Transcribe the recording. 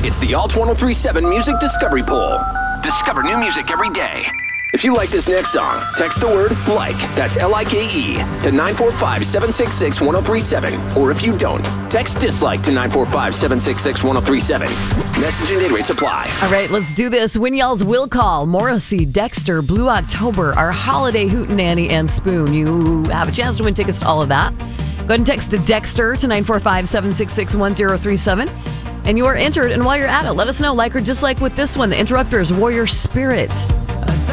It's the Alt 1037 Music Discovery Poll. Discover new music every day. If you like this next song, text the word LIKE, that's L-I-K-E, to 945-766-1037. Or if you don't, text DISLIKE to 945-766-1037. Message and data rates apply. All right, let's do this. Win Yells will call. Morrissey, Dexter, Blue October, our holiday hootenanny, and Spoon. You have a chance to win tickets to all of that. Go ahead and text Dexter to 945-766-1037. And you are entered. And while you're at it, let us know, like or dislike with this one, The Interrupters, Warrior Spirit.